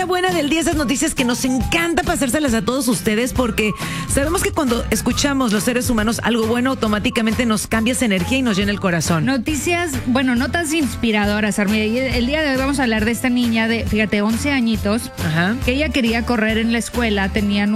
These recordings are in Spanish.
noticia buena del día, esas noticias que nos encanta pasárselas a todos ustedes porque sabemos que cuando escuchamos los seres humanos algo bueno, automáticamente nos cambia esa energía y nos llena el corazón. Noticias, bueno, notas inspiradoras, Armida. El día de hoy vamos a hablar de esta niña de, fíjate, 11 añitos, Ajá. que ella quería correr en la escuela, tenían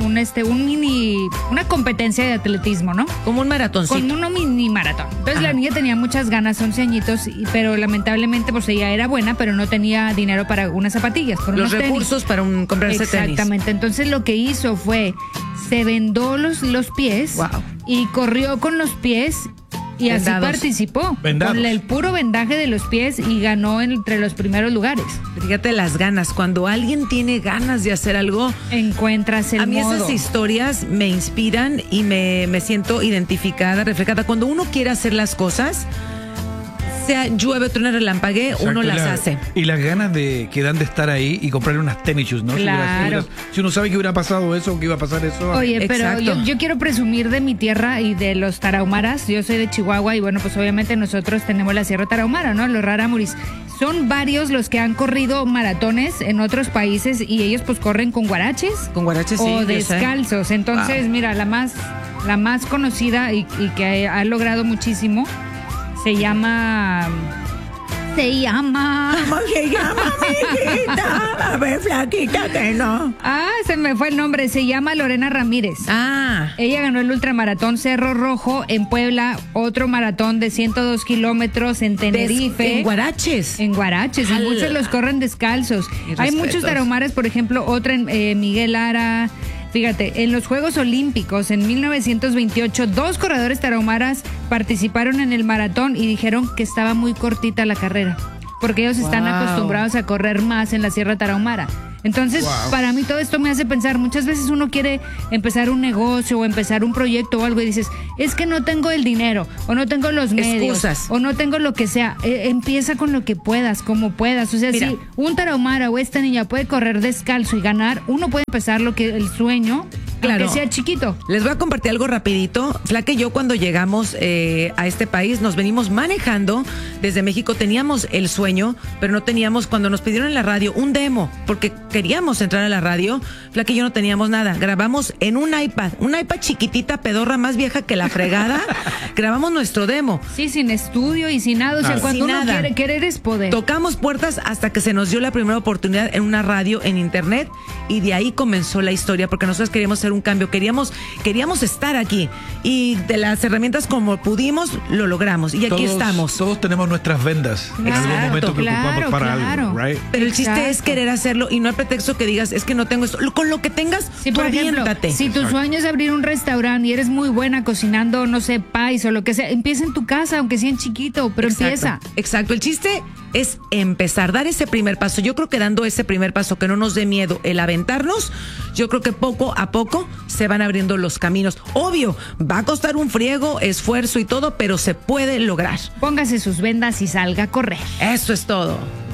una competencia de atletismo, ¿no? Como un maratoncito. Con un mini maratón. Entonces Ajá. la niña tenía muchas ganas, 11 añitos, pero lamentablemente pues ella era buena, pero no tenía dinero para unas zapatillas, por Los unos recursos tenis. para comprarse tenis. Exactamente. Entonces lo que hizo fue, se vendó los pies. Wow. Y corrió con los pies. Y así Vendados. participó. Vendados. Con el puro vendaje de los pies y ganó entre los primeros lugares. Fíjate las ganas. Cuando alguien tiene ganas de hacer algo, Encuentras el a mí modo. esas historias me inspiran y me siento identificada, reflejada. Cuando uno quiere hacer las cosas, sea llueve, truena, relampaguee, uno las hace. Y las ganas que dan de estar ahí y comprarle unas tennis shoes, ¿no? Claro. Si uno sabe que hubiera pasado eso, que iba a pasar eso. Oye, pero Exacto. yo quiero presumir de mi tierra y de los tarahumaras. Yo soy de Chihuahua y bueno, pues obviamente nosotros tenemos la Sierra Tarahumara, ¿no? Los Rarámuris. Son varios los que han corrido maratones en otros países y ellos pues corren con guaraches. Con guaraches, sí. O yo sé. descalzos. Entonces, Wow. mira, la más conocida y que ha logrado muchísimo se llama... ¿Cómo se llama, mijita? A ver, flaquita, que no. Se me fue el nombre. Se llama Lorena Ramírez. Ah, Ella ganó el ultramaratón Cerro Rojo en Puebla, otro maratón de 102 kilómetros en Tenerife. en guaraches. En guaraches, y ¡Hala! muchos los corren descalzos. Mis Hay respetos. muchos tarahumaras, por ejemplo, otra en Miguel Lara. Fíjate, en los Juegos Olímpicos en 1928, 2 corredores tarahumaras participaron en el maratón y dijeron que estaba muy cortita la carrera, porque ellos están Wow. acostumbrados a correr más en la Sierra Tarahumara. Entonces, Wow. para mí todo esto me hace pensar, muchas veces uno quiere empezar un negocio o empezar un proyecto o algo y dices, es que no tengo el dinero, o no tengo los medios, Excusas. o no tengo lo que sea. Empieza con lo que puedas, como puedas. O sea, Mira. si un tarahumara o esta niña puede correr descalzo y ganar, uno puede empezar el sueño, Claro. aunque sea chiquito. Les voy a compartir algo rapidito. Flaca y yo cuando llegamos a este país nos venimos manejando desde México. Teníamos el sueño, pero no teníamos, cuando nos pidieron en la radio un demo, porque queríamos entrar a la radio, Flaca y yo no teníamos nada. Grabamos en un iPad chiquitita, pedorra, más vieja que la fregada. Grabamos nuestro demo. Sí, sin estudio y sin nada. O sea, Nada. cuando Sin uno nada. quiere, querer es poder. Tocamos puertas hasta que se nos dio la primera oportunidad en una radio en internet y de ahí comenzó la historia porque nosotros queríamos hacer un cambio, queríamos estar aquí y de las herramientas como pudimos lo logramos y aquí estamos. Todos tenemos nuestras vendas en Claro, algún momento que claro, ocupamos para claro. algo, right? Pero el chiste Exacto. es querer hacerlo y no hay pretexto que digas, es que no tengo esto. Con lo que tengas, Sí, tú por ejemplo, aviéntate. si tu sueño es abrir un restaurante y eres muy buena cocinando, no sé, pies o lo que sea, empieza en tu casa, aunque sea en chiquito, pero empieza. Exacto. El chiste es empezar, dar ese primer paso. Yo creo que dando ese primer paso, que no nos dé miedo el aventarnos, yo creo que poco a poco se van abriendo los caminos. Obvio, va a costar un friego, esfuerzo y todo, pero se puede lograr. Póngase sus vendas y salga a correr. Eso es todo.